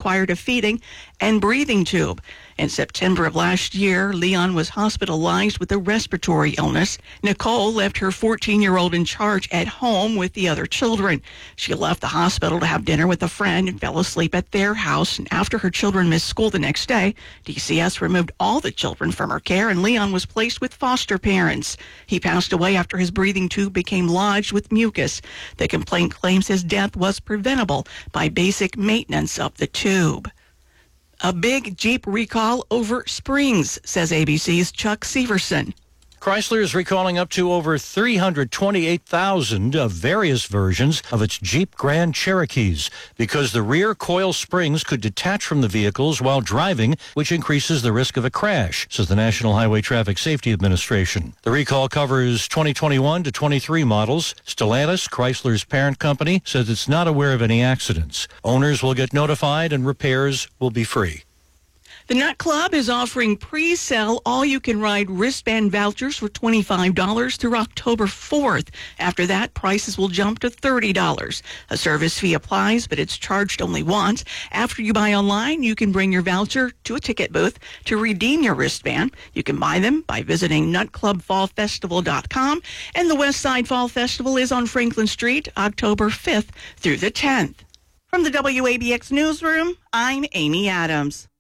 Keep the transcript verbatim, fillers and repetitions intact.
required a feeding and breathing tube. In September of last year, Leon was hospitalized with a respiratory illness. Nicole left her fourteen-year-old in charge at home with the other children. She left the hospital to have dinner with a friend and fell asleep at their house. And after her children missed school the next day, D C S removed all the children from her care, and Leon was placed with foster parents. He passed away after his breathing tube became lodged with mucus. The complaint claims his death was preventable by basic maintenance of the tube. A big Jeep recall over Springs, says A B C's Chuck Severson. Chrysler is recalling up to over three hundred twenty-eight thousand of various versions of its Jeep Grand Cherokees because the rear coil springs could detach from the vehicles while driving, which increases the risk of a crash, says the National Highway Traffic Safety Administration. The recall covers twenty twenty-one to twenty-three models. Stellantis, Chrysler's parent company, says it's not aware of any accidents. Owners will get notified and repairs will be free. The Nut Club is offering pre-sale all-you-can-ride wristband vouchers for twenty-five dollars through October fourth. After that, prices will jump to thirty dollars. A service fee applies, but it's charged only once. After you buy online, you can bring your voucher to a ticket booth to redeem your wristband. You can buy them by visiting nut club fall festival dot com. And the West Side Fall Festival is on Franklin Street, October fifth through the tenth. From the W A B X Newsroom, I'm Amy Adams.